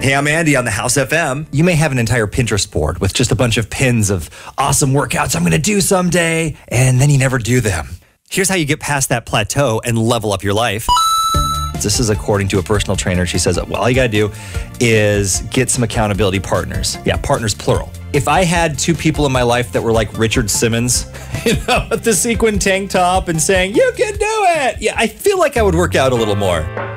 Hey, I'm Andy on the House FM. You may have an entire Pinterest board with just a bunch of pins of awesome workouts I'm going to do someday, and then you never do them. Here's how you get past that plateau and level up your life. This is according to a personal trainer. She says, well, all you got to do is get some accountability partners. Yeah, partners plural. If I had two people in my life that were like Richard Simmons, with the sequin tank top and saying, you can do it. Yeah, I feel like I would work out a little more.